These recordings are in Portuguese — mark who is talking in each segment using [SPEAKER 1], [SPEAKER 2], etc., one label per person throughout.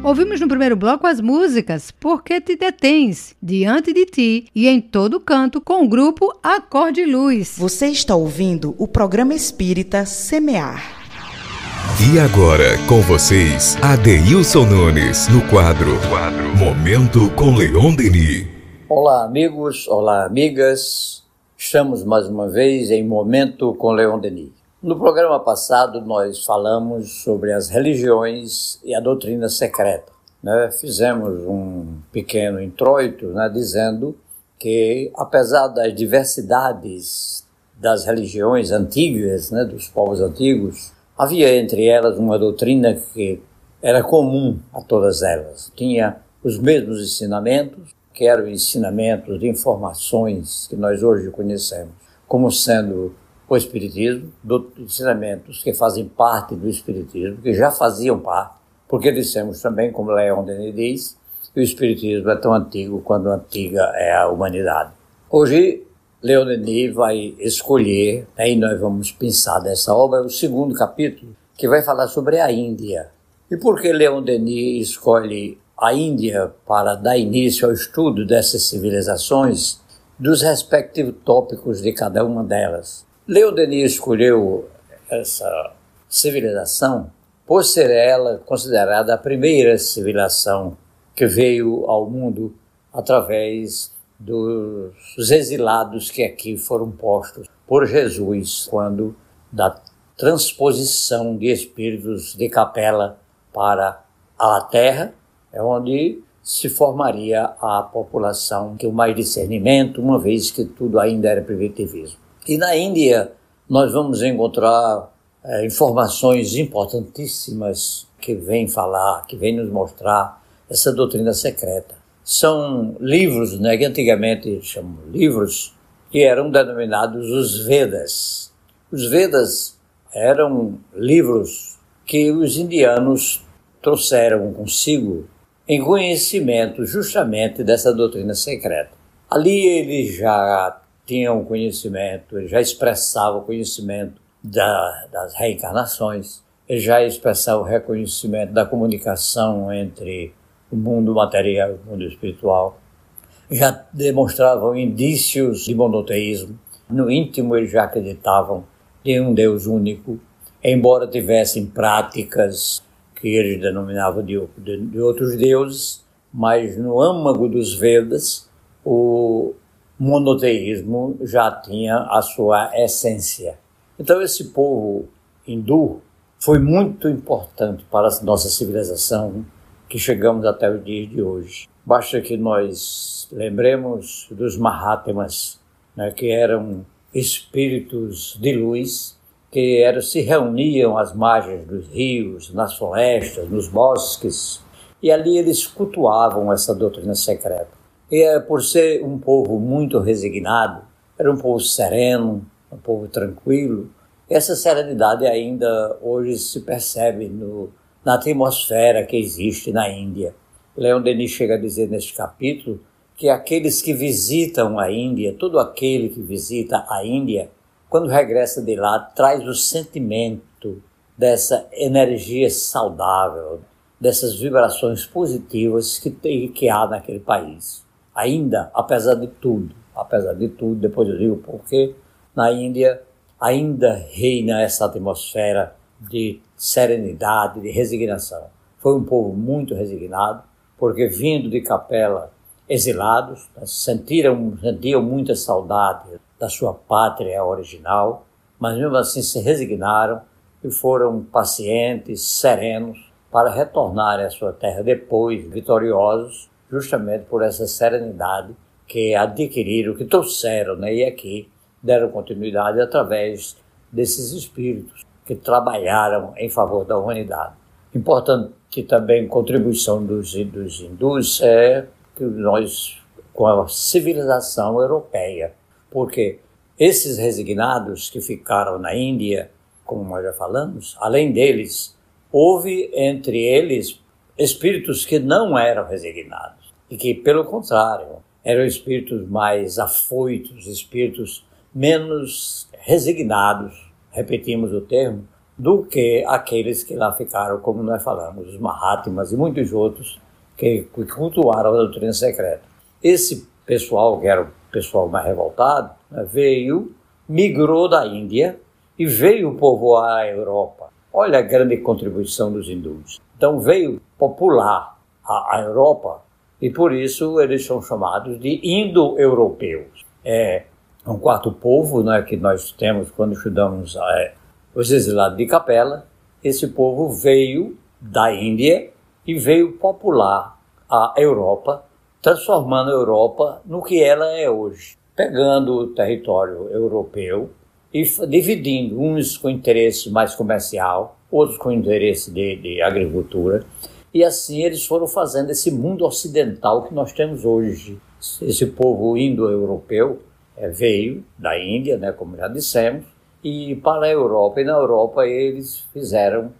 [SPEAKER 1] Ouvimos no primeiro bloco as músicas Por Que Te Detens, Diante de Ti e Em Todo Canto, com o grupo Acorde Luz.
[SPEAKER 2] Você está ouvindo o programa espírita Semear.
[SPEAKER 3] E agora, com vocês, Adeilson Nunes, no quadro Momento com Leon Denis.
[SPEAKER 4] Olá, amigos, olá, amigas. Estamos mais uma vez em Momento com Leon Denis. No programa passado, nós falamos sobre as religiões e a doutrina secreta. Fizemos um pequeno introito, dizendo que, apesar das diversidades das religiões antigas, dos povos antigos, havia entre elas uma doutrina que era comum a todas elas. Tinha os mesmos ensinamentos, que eram ensinamentos de informações que nós hoje conhecemos como sendo o Espiritismo, ensinamentos que fazem parte do Espiritismo, que já faziam parte, porque dissemos também, como Leon Denis diz, que o Espiritismo é tão antigo quanto antiga é a humanidade. Hoje, Leon Denis vai escolher, aí nós vamos pensar dessa obra, o segundo capítulo, que vai falar sobre a Índia. E por que Leon Denis escolhe a Índia para dar início ao estudo dessas civilizações, dos respectivos tópicos de cada uma delas? Leon Denis escolheu essa civilização por ser ela considerada a primeira civilização que veio ao mundo através dos exilados que aqui foram postos por Jesus, quando da transposição de espíritos de Capela para a Terra, é onde se formaria a população que o mais discernimento, uma vez que tudo ainda era primitivismo. E na Índia nós vamos encontrar informações importantíssimas que vêm falar, que vêm nos mostrar essa doutrina secreta. São livros, que antigamente chamam livros, que eram denominados os Vedas. Os Vedas eram livros que os indianos trouxeram consigo em conhecimento justamente dessa doutrina secreta. Ali eles já tinham conhecimento, ele já expressava o conhecimento das reencarnações, ele já expressava o reconhecimento da comunicação entre o mundo material e o mundo espiritual, já demonstravam indícios de monoteísmo, no íntimo eles já acreditavam em um Deus único, embora tivessem práticas que eles denominavam de outros deuses, mas no âmago dos Vedas, o monoteísmo já tinha a sua essência. Então esse povo hindu foi muito importante para a nossa civilização que chegamos até os dias de hoje. Basta que nós lembremos dos Mahatmas, que eram espíritos de luz, que se reuniam às margens dos rios, nas florestas, nos bosques, e ali eles cultuavam essa doutrina secreta. E por ser um povo muito resignado, era um povo sereno, um povo tranquilo. Essa serenidade ainda hoje se percebe na atmosfera que existe na Índia. Leon Denis chega a dizer neste capítulo que aqueles que visitam a Índia, todo aquele que visita a Índia, quando regressa de lá, traz o sentimento dessa energia saudável, dessas vibrações positivas que há naquele país. Ainda, apesar de tudo, depois eu digo porque na Índia ainda reina essa atmosfera de serenidade, de resignação. Foi um povo muito resignado, porque vindo de Capela, exilados, sentiam muita saudade da sua pátria original, mas mesmo assim se resignaram e foram pacientes, serenos, para retornarem à sua terra depois, vitoriosos, justamente por essa serenidade que adquiriram, que trouxeram, e aqui deram continuidade através desses espíritos que trabalharam em favor da humanidade. Importante também contribuição dos hindus é que nós, com a civilização europeia, porque esses resignados que ficaram na Índia, como nós já falamos, além deles, houve entre eles espíritos que não eram resignados e que, pelo contrário, eram espíritos mais afoitos, espíritos menos resignados, repetimos o termo, do que aqueles que lá ficaram, como nós falamos, os Mahatmas e muitos outros que cultuaram a doutrina secreta. Esse pessoal, que era o pessoal mais revoltado, né, migrou da Índia e veio povoar a Europa. Olha a grande contribuição dos hindus. Então veio popular a Europa e por isso eles são chamados de indo-europeus. É um quarto povo, né, que nós temos quando estudamos os exilados de Capela. Esse povo veio da Índia e veio popular a Europa, transformando a Europa no que ela é hoje, pegando o território europeu e dividindo, uns com interesse mais comercial, outros com interesse de agricultura, e assim eles foram fazendo esse mundo ocidental que nós temos hoje. Esse povo indo-europeu veio da Índia, né, como já dissemos, e para a Europa, e na Europa eles fizeram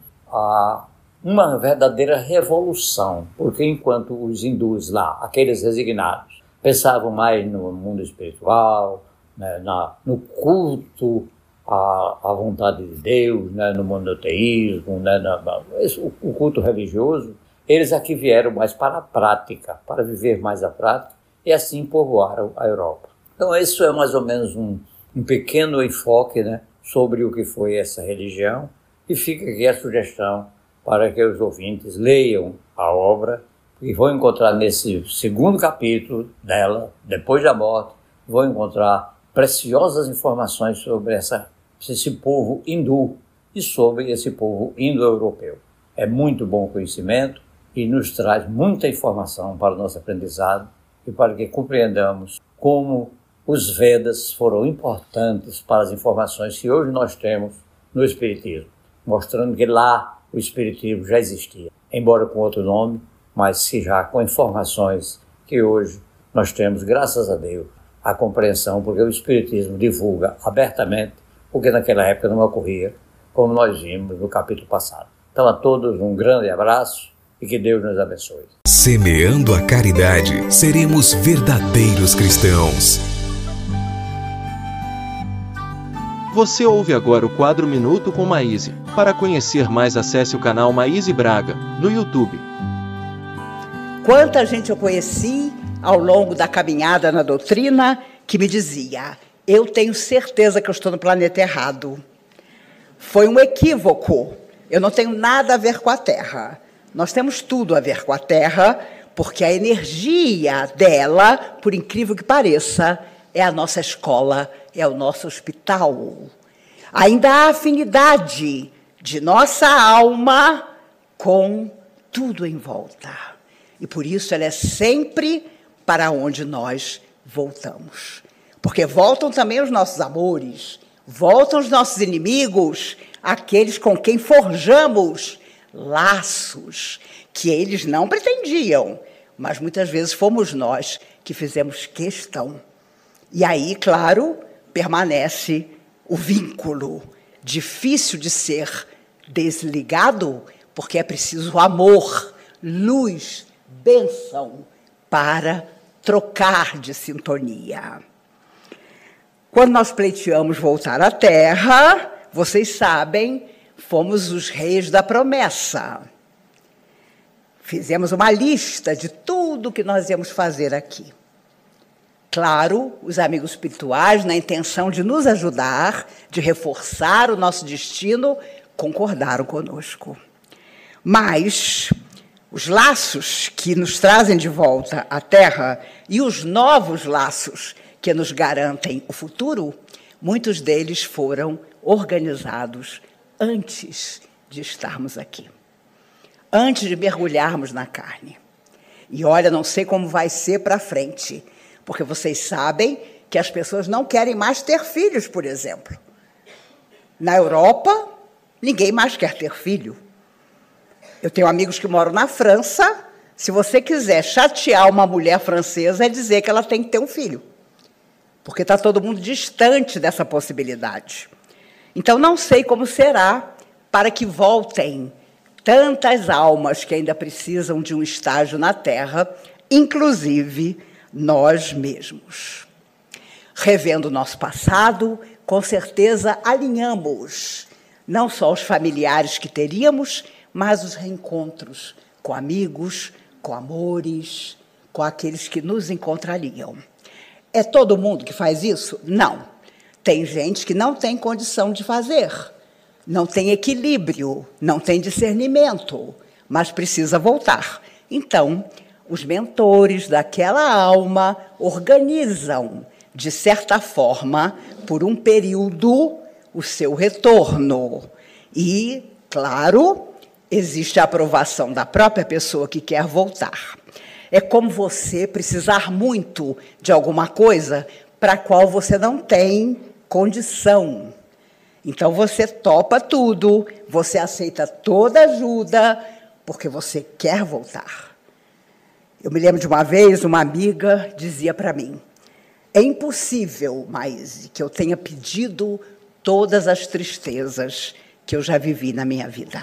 [SPEAKER 4] uma verdadeira revolução, porque enquanto os hindus lá, aqueles resignados, pensavam mais no mundo espiritual, né, no culto à vontade de Deus, né, no monoteísmo, né, o culto religioso, eles aqui vieram mais para a prática, para viver mais a prática, e assim povoaram a Europa. Então isso é mais ou menos um pequeno enfoque, né, sobre o que foi essa religião, e fica aqui a sugestão para que os ouvintes leiam a obra e vão encontrar nesse segundo capítulo dela, depois da morte, vão encontrar preciosas informações sobre esse povo hindu e sobre esse povo indo-europeu. É muito bom conhecimento e nos traz muita informação para o nosso aprendizado e para que compreendamos como os Vedas foram importantes para as informações que hoje nós temos no Espiritismo, mostrando que lá o Espiritismo já existia, embora com outro nome, mas que já com informações que hoje nós temos, graças a Deus, a compreensão, porque o Espiritismo divulga abertamente o que naquela época não ocorria, como nós vimos no capítulo passado. Então a todos um grande abraço e que Deus nos abençoe.
[SPEAKER 3] Semeando a caridade, seremos verdadeiros cristãos.
[SPEAKER 5] Você ouve agora o quadro Minuto com Maíse. Para conhecer mais, acesse o canal Maíse Braga, no YouTube.
[SPEAKER 6] Quanta gente eu conheci ao longo da caminhada na doutrina que me dizia: eu tenho certeza que eu estou no planeta errado. Foi um equívoco. Eu não tenho nada a ver com a Terra. Nós temos tudo a ver com a Terra, porque a energia dela, por incrível que pareça, é a nossa escola, é o nosso hospital. Ainda há afinidade de nossa alma com tudo em volta. E por isso ela é sempre para onde nós voltamos. Porque voltam também os nossos amores, voltam os nossos inimigos, aqueles com quem forjamos laços que eles não pretendiam, mas muitas vezes fomos nós que fizemos questão. E aí, claro, permanece o vínculo, difícil de ser desligado, porque é preciso amor, luz, bênção para trocar de sintonia. Quando nós pleiteamos voltar à Terra, vocês sabem, fomos os reis da promessa. Fizemos uma lista de tudo que nós íamos fazer aqui. Claro, os amigos espirituais, na intenção de nos ajudar, de reforçar o nosso destino, concordaram conosco. Mas os laços que nos trazem de volta à Terra e os novos laços que nos garantem o futuro, muitos deles foram organizados antes de estarmos aqui, antes de mergulharmos na carne. E olha, não sei como vai ser para frente, porque vocês sabem que as pessoas não querem mais ter filhos, por exemplo. Na Europa, ninguém mais quer ter filho. Eu tenho amigos que moram na França. Se você quiser chatear uma mulher francesa, é dizer que ela tem que ter um filho, porque está todo mundo distante dessa possibilidade. Então, não sei como será para que voltem tantas almas que ainda precisam de um estágio na Terra, inclusive nós mesmos. Revendo o nosso passado, com certeza alinhamos Não só os familiares que teríamos, mas os reencontros com amigos, com amores, com aqueles que nos encontrariam. É todo mundo que faz isso? Não. Tem gente que não tem condição de fazer, não tem equilíbrio, não tem discernimento, mas precisa voltar. Então, os mentores daquela alma organizam, de certa forma, por um período, o seu retorno. E, claro, existe a aprovação da própria pessoa que quer voltar. É como você precisar muito de alguma coisa para a qual você não tem condição. Então, você topa tudo, você aceita toda ajuda, porque você quer voltar. Eu me lembro de uma vez, uma amiga dizia para mim, é impossível, Maíse, que eu tenha pedido todas as tristezas que eu já vivi na minha vida.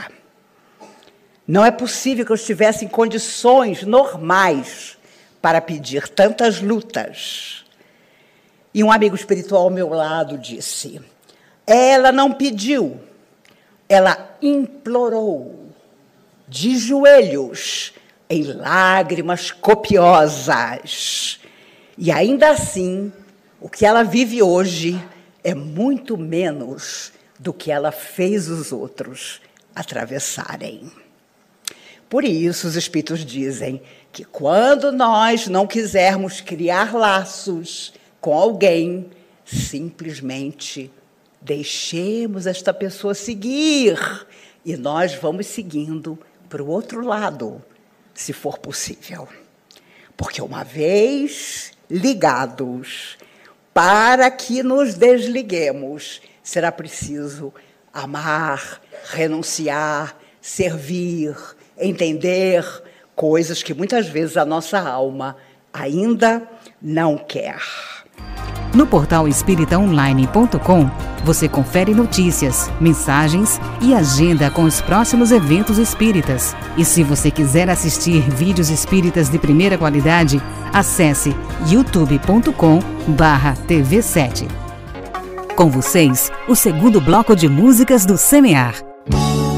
[SPEAKER 6] Não é possível que eu estivesse em condições normais para pedir tantas lutas. E um amigo espiritual ao meu lado disse, ela não pediu, ela implorou, de joelhos, em lágrimas copiosas. E ainda assim, o que ela vive hoje é muito menos do que ela fez os outros atravessarem. Por isso, os espíritos dizem que quando nós não quisermos criar laços com alguém, simplesmente deixemos esta pessoa seguir e nós vamos seguindo para o outro lado, se for possível. Porque uma vez ligados, para que nos desliguemos, será preciso amar, renunciar, servir, entender coisas que muitas vezes a nossa alma ainda não quer.
[SPEAKER 7] No portal espíritaonline.com, você confere notícias, mensagens e agenda com os próximos eventos espíritas. E se você quiser assistir vídeos espíritas de primeira qualidade, acesse youtube.com/TV7. Com vocês, o segundo bloco de músicas do Semear.